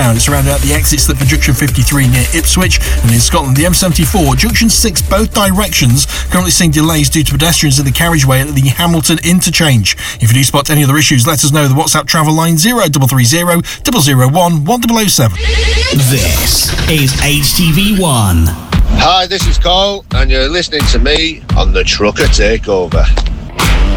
now, and it's rounded out the exits that for junction 53 near Ipswich, and in Scotland, the M74, junction 6, both directions, currently seeing delays due to pedestrians in the carriageway at the Hamilton interchange. If you do spot any other issues, let us know. The WhatsApp travel line 0330 001 1007. This is HTV1. Hi, this is Cole, and you're listening to me on the Trucker Takeover.